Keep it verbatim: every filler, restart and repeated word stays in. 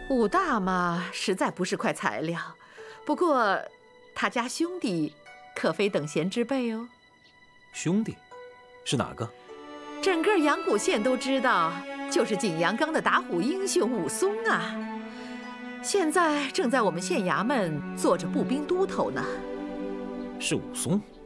武大嘛，实在不是块材料。不过，他家兄弟可非等闲之辈哦。 兄弟，是哪个？ 整个阳谷县都知道，就是景阳冈的打虎英雄武松啊。现在正在我们县衙门做着步兵都头呢。 是武松。